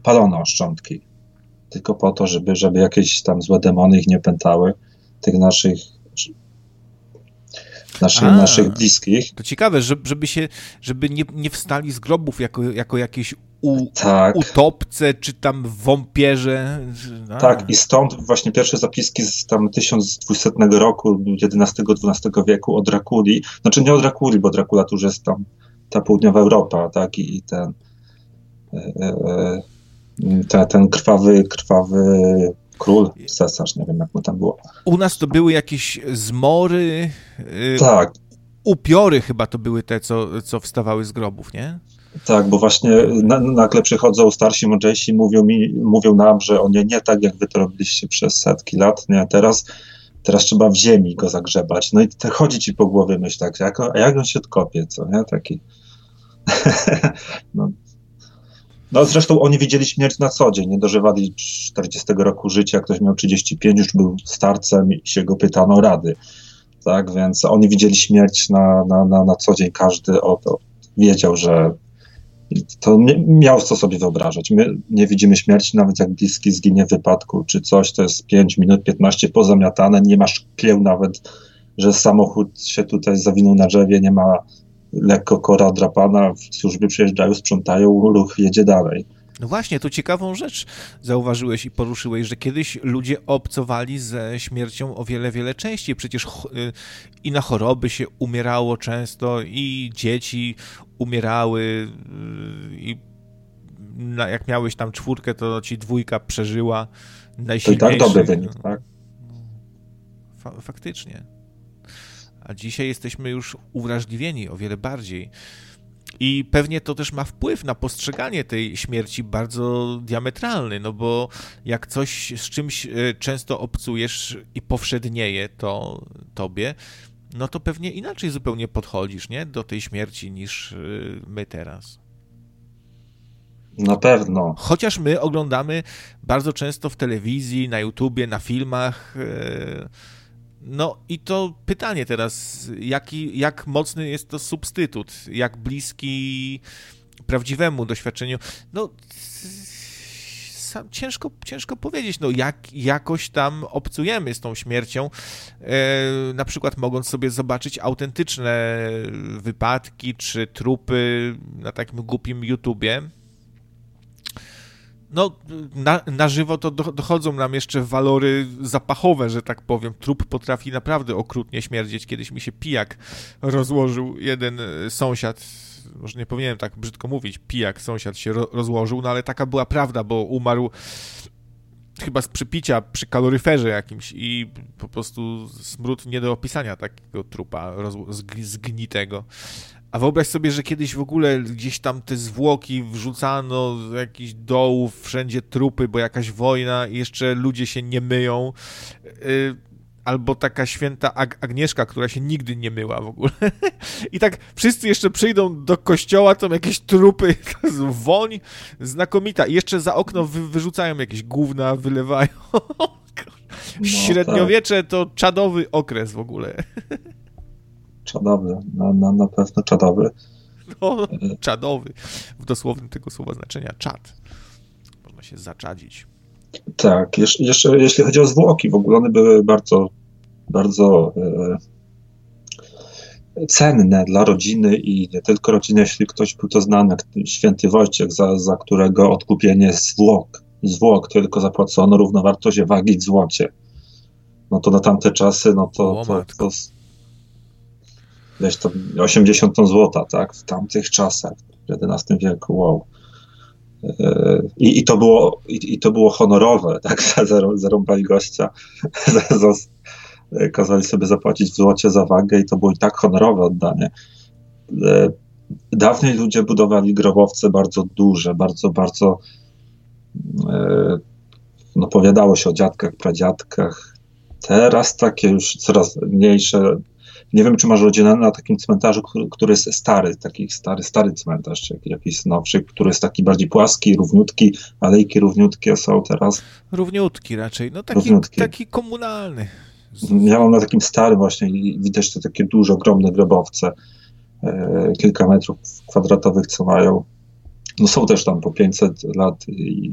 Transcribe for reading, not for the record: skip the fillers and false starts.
palono szczątki. Tylko po to, żeby jakieś tam złe demony ich nie pętały, tych naszych bliskich. To ciekawe, żeby nie wstali z grobów jako jakieś tak. utopce, czy tam wąpierze. Tak, i stąd właśnie pierwsze zapiski z tam 1200 roku, XI-XII wieku o Drakuli. Znaczy nie o Drakuli, bo Drakula to już jest tam ta południowa Europa, tak, i ten krwawy król, cesarz, nie wiem jak mu tam było. U nas to były jakieś zmory, tak. Upiory chyba to były te, co wstawały z grobów, nie? Tak, bo właśnie nagle przychodzą starsi, mądrzejsi, mówią nam, że on nie tak, jak wy to robiliście przez setki lat, nie, teraz trzeba w ziemi go zagrzebać. No i chodzi ci po głowie myśl tak, jak on się odkopie, co, nie, taki. No zresztą oni widzieli śmierć na co dzień, nie dożywali 40 roku życia, ktoś miał 35, już był starcem i się go pytano o rady, tak, więc oni widzieli śmierć na co dzień, każdy wiedział, że to miał co sobie wyobrażać. My nie widzimy śmierci, nawet jak bliski zginie w wypadku czy coś, to jest 5 minut, 15 pozamiatane, nie ma szkieł nawet, że samochód się tutaj zawinął na drzewie, nie ma lekko kora drapana, służby przyjeżdżają, sprzątają, ruch jedzie dalej. No właśnie, tu ciekawą rzecz zauważyłeś i poruszyłeś, że kiedyś ludzie obcowali ze śmiercią o wiele, wiele częściej. Przecież i na choroby się umierało często, i dzieci umierały, i jak miałeś tam 4, to ci 2 przeżyła najsilniejszych. To i tak dobry wynik, tak? Faktycznie. A dzisiaj jesteśmy już uwrażliwieni o wiele bardziej. I pewnie to też ma wpływ na postrzeganie tej śmierci bardzo diametralny, no bo jak coś z czymś często obcujesz i powszednieje to tobie, no to pewnie inaczej zupełnie podchodzisz, nie? Do tej śmierci niż my teraz. Na pewno. Chociaż my oglądamy bardzo często w telewizji, na YouTubie, na filmach. No i to pytanie teraz, jak mocny jest to substytut, jak bliski prawdziwemu doświadczeniu. No ciężko powiedzieć, no jakoś tam obcujemy z tą śmiercią, na przykład mogąc sobie zobaczyć autentyczne wypadki czy trupy na takim głupim YouTubie. No, na żywo to dochodzą nam jeszcze walory zapachowe, że tak powiem. Trup potrafi naprawdę okrutnie śmierdzieć. Kiedyś mi się pijak rozłożył, jeden sąsiad, może nie powinienem tak brzydko mówić, pijak sąsiad się rozłożył, no ale taka była prawda, bo umarł chyba z przypicia przy kaloryferze jakimś i po prostu smród nie do opisania takiego trupa zgnitego. A wyobraź sobie, że kiedyś w ogóle gdzieś tam te zwłoki wrzucano z jakichś dołów, wszędzie trupy, bo jakaś wojna i jeszcze ludzie się nie myją. Albo taka święta Agnieszka, która się nigdy nie myła w ogóle. I tak wszyscy jeszcze przyjdą do kościoła, tam jakieś trupy, woń znakomita. I jeszcze za okno wyrzucają jakieś gówna, wylewają. Średniowiecze to czadowy okres w ogóle. Czadowy, na pewno czadowy. No, czadowy, w dosłownym tego słowa znaczenia, czad. Można się zaczadzić. Tak, jeszcze jeśli chodzi o zwłoki, w ogóle one były bardzo, bardzo cenne dla rodziny i nie tylko rodziny, jeśli ktoś był to znany, jak święty Wojciech, za którego odkupienie zwłok tylko zapłacono równowartość wagi w złocie. No to na tamte czasy, no to wiesz, to 80 ton złota, tak, w tamtych czasach, w XI wieku, wow. I to było honorowe, tak, zarąbali gościa, kazali sobie zapłacić w złocie za wagę i to było i tak honorowe oddanie. Dawniej ludzie budowali grobowce bardzo duże, bardzo no powiadało się o dziadkach, pradziadkach. Teraz takie już coraz mniejsze. Nie wiem, czy masz rodzinę na takim cmentarzu, który jest stary, taki stary cmentarz, czy jakiś nowszy, który jest taki bardziej płaski, równiutki, alejki równiutkie są teraz. Równiutki raczej, no taki komunalny. Ja mam na takim starym właśnie i widać te takie duże, ogromne grobowce, kilka metrów kwadratowych, co mają. No są też tam po 500 lat i